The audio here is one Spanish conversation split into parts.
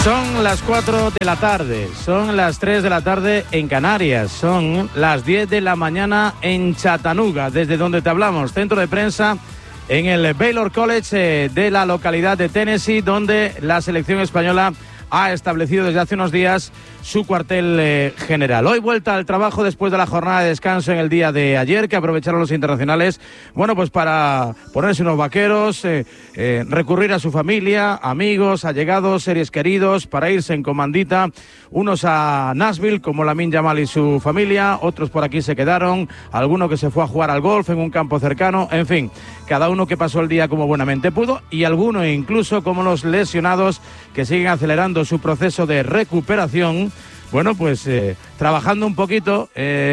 Son las 4 de la tarde, son las 3 de la tarde en Canarias, son las 10 de la mañana en Chattanooga, desde donde te hablamos, centro de prensa en el Baylor College de la localidad de Tennessee, donde la selección española ha establecido desde hace unos días su cuartel general. Hoy vuelta al trabajo después de la jornada de descanso en el día de ayer, que aprovecharon los internacionales, bueno, pues para ponerse unos vaqueros, recurrir a su familia, amigos, allegados, seres queridos, para irse en comandita, unos a Nashville, como Lamine Yamal y su familia, otros por aquí se quedaron, alguno que se fue a jugar al golf en un campo cercano, en fin, cada uno que pasó el día como buenamente pudo, y alguno incluso como los lesionados que siguen acelerando su proceso de recuperación. Bueno, pues trabajando un poquito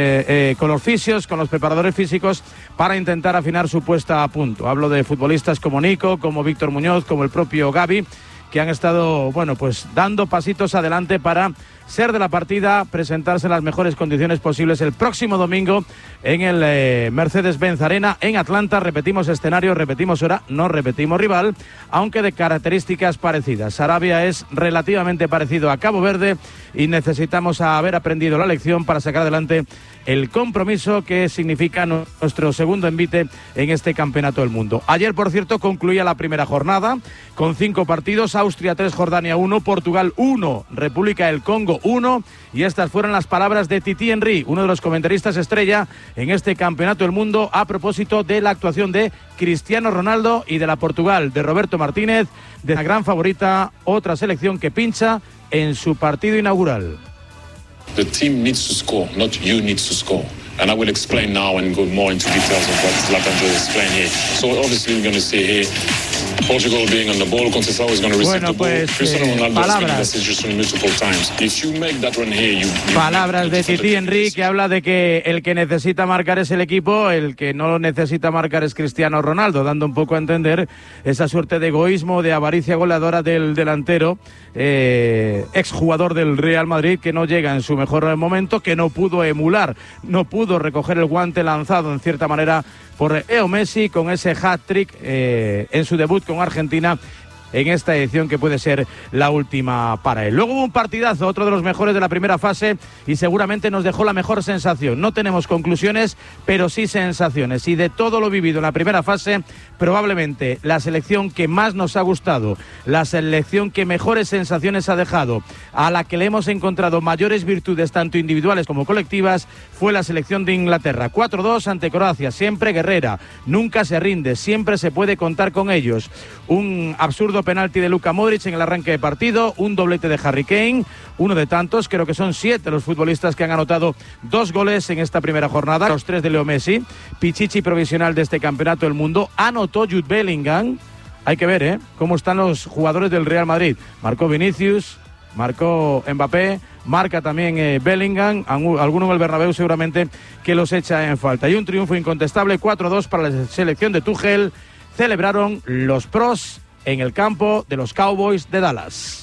con los fisios, con los preparadores físicos, para intentar afinar su puesta a punto. Hablo de futbolistas como Nico, como Víctor Muñoz, como el propio Gavi, que han estado, bueno, pues dando pasitos adelante para ser de la partida, presentarse en las mejores condiciones posibles el próximo domingo en el Mercedes-Benz Arena en Atlanta. Repetimos escenario, repetimos hora, no repetimos rival, aunque de características parecidas. Arabia es relativamente parecido a Cabo Verde y necesitamos haber aprendido la lección para sacar adelante el compromiso que significa nuestro segundo envite en este Campeonato del Mundo. Ayer, por cierto, concluía la primera jornada con 5 partidos: Austria 3, Jordania 1, Portugal 1, República del Congo 1, y estas fueron las palabras de Titi Henry, uno de los comentaristas estrella en este Campeonato del Mundo, a propósito de la actuación de Cristiano Ronaldo y de la Portugal de Roberto Martínez, de la gran favorita, otra selección que pincha en su partido inaugural. The team needs to score, not you need to score. And I will explain now and go more into details of what Zlatan just explained here. So obviously we're going to see here Portugal being on the ball, Conceição is going to receive the ball. Cristiano Ronaldo has made that suggestion multiple times. If you make that run here, palabras de Titi Henry, que habla de que el que necesita marcar es el equipo, el que no necesita marcar es Cristiano Ronaldo, dando un poco a entender esa suerte de egoísmo, de avaricia goleadora del delantero, exjugador del Real Madrid, que no llega en su mejor momento, que no pudo emular, no pudo recoger el guante lanzado en cierta manera por Leo Messi con ese hat-trick en su debut con Argentina en esta edición que puede ser la última para él. Luego hubo un partidazo, otro de los mejores de la primera fase, y seguramente nos dejó la mejor sensación. No tenemos conclusiones, pero sí sensaciones. Y de todo lo vivido en la primera fase, probablemente la selección que más nos ha gustado, la selección que mejores sensaciones ha dejado, a la que le hemos encontrado mayores virtudes tanto individuales como colectivas, fue la selección de Inglaterra. 4-2 ante Croacia, siempre guerrera, nunca se rinde, siempre se puede contar con ellos. Un absurdo penalti de Luka Modric en el arranque de partido, un doblete de Harry Kane, uno de tantos, creo que son 7 los futbolistas que han anotado 2 goles en esta primera jornada, los 3 de Leo Messi. Pichichi provisional de este Campeonato del Mundo, anotó Jude Bellingham. Hay que ver cómo están los jugadores del Real Madrid. Marcó Vinicius, marcó Mbappé, marca también Bellingham, alguno en el Bernabéu seguramente que los echa en falta. Y un triunfo incontestable, 4-2 para la selección de Tuchel. Celebraron los pros en el campo de los Cowboys de Dallas.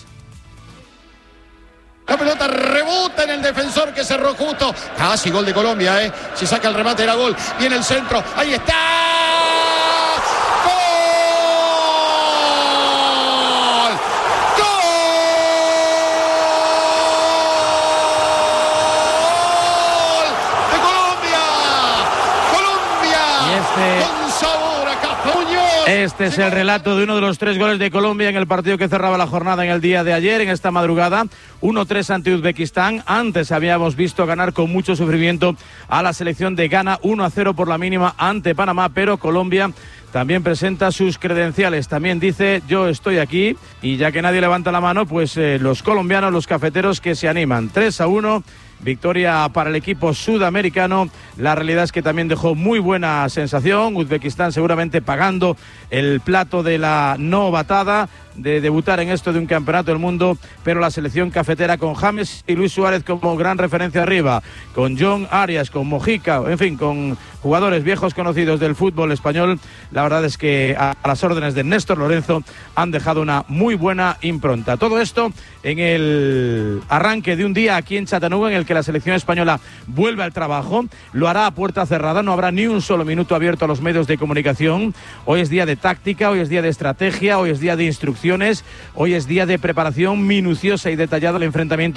La pelota rebota en el defensor que cerró justo. Casi gol de Colombia, Si saca el remate era gol. Viene el centro. Ahí está. Este es el relato de uno de los 3 goles de Colombia en el partido que cerraba la jornada en el día de ayer, en esta madrugada. 1-3 ante Uzbekistán. Antes habíamos visto ganar con mucho sufrimiento a la selección de Ghana, 1-0 por la mínima ante Panamá, pero Colombia también presenta sus credenciales. También dice: yo estoy aquí, y ya que nadie levanta la mano, pues los colombianos, los cafeteros que se animan. 3-1. Victoria para el equipo sudamericano. La realidad es que también dejó muy buena sensación. Uzbekistán seguramente pagando el plato de la novatada de debutar en esto de un campeonato del mundo, pero la selección cafetera con James y Luis Suárez como gran referencia arriba, con John Arias, con Mojica, en fin, con jugadores viejos conocidos del fútbol español, la verdad es que a las órdenes de Néstor Lorenzo han dejado una muy buena impronta. Todo esto en el arranque de un día aquí en Chattanooga en el que la selección española vuelve al trabajo, lo hará a puerta cerrada, no habrá ni un solo minuto abierto a los medios de comunicación. Hoy es día de táctica, hoy es día de estrategia, hoy es día de instrucción, opciones. Hoy es día de preparación minuciosa y detallada del enfrentamiento